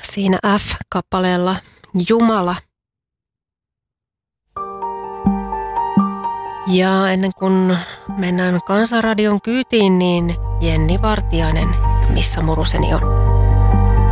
siinä F-kappaleella Jumala. Ja ennen kuin mennään Kansanradion kyytiin, niin Jenni Vartiainen, missä muruseni on?